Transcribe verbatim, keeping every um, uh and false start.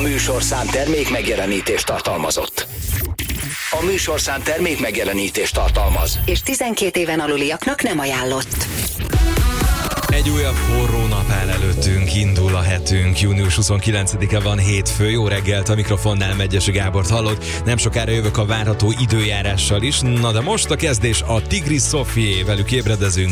műsorszám termék megjelenítést tartalmazott. A műsorszám termék megjelenítést tartalmaz. És tizenkét éven aluliaknak nem ajánlott. Egy újabb forró nap áll előttünk, indul a hetünk, június huszonkilencedike van, hétfő, jó reggelt, a mikrofonnál Megyesi Gábort hallod, nem sokára jövök a várható időjárással is, na de most a kezdés a Tigris Szofié, velük ébredezünk,